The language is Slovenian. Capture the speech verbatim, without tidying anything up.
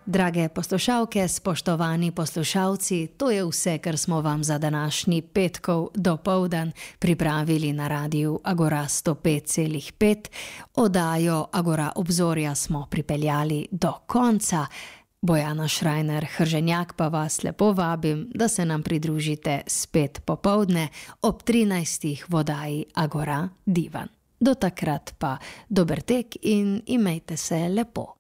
Drage poslušalke, spoštovani poslušalci, to je vse, kar smo vam za današnji petkov dopoldan pripravili na radiju Agora sto pet celih pet. Oddajo Agora obzorja smo pripeljali do konca. Bojana Šrajner Hrženjak pa vas lepo vabim, da se nam pridružite spet popoldne ob trinajstih v oddaji Agora Divan. Do takrat pa dober tek in imejte se lepo.